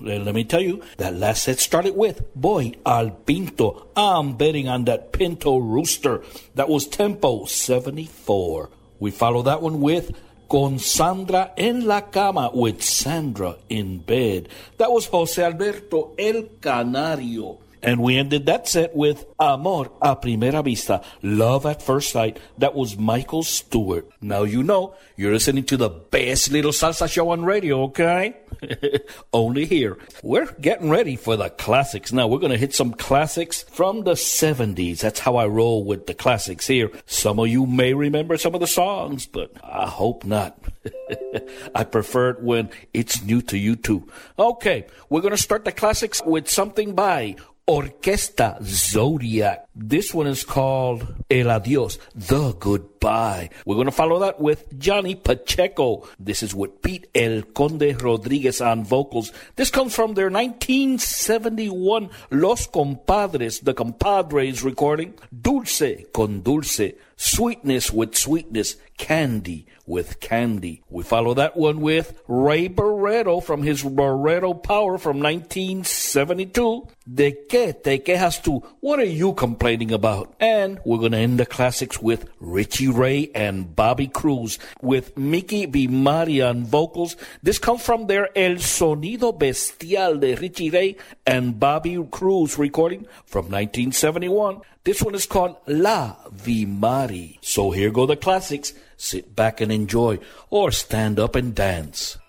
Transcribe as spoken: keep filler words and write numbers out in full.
And let me tell you, that last set started with Boy al Pinto. I'm betting on that Pinto Rooster. That was tempo seventy-four. We follow that one with Con Sandra en la cama, with Sandra in bed. That was Jose Alberto El Canario. And we ended that set with Amor a Primera Vista, Love at First Sight. That was Michael Stewart. Now you know you're listening to the best little salsa show on radio, okay? Only here. We're getting ready for the classics. Now we're going to hit some classics from the seventies. That's how I roll with the classics here. Some of you may remember some of the songs, but I hope not. I prefer it when it's new to you too. Okay, we're going to start the classics with something by Orquesta Zodiac. This one is called El Adios, The Goodbye. We're going to follow that with Johnny Pacheco. This is with Pete El Conde Rodriguez on vocals. This comes from their nineteen seventy-one Los Compadres, the Compadres recording. Dulce con Dulce, Sweetness with Sweetness, Candy with Candy. We follow that one with Ray Barretto from his Barretto Power from nineteen seventy-two. De qué te quejas tú? What are you complaining about? And we're going to end the classics with Richie Ray and Bobby Cruz with Mickey Bimari on vocals. This comes from their El Sonido Bestial de Richie Ray and Bobby Cruz recording from nineteen seventy-one. This one is called La Vimari. So here go the classics. Sit back and enjoy, or stand up and dance.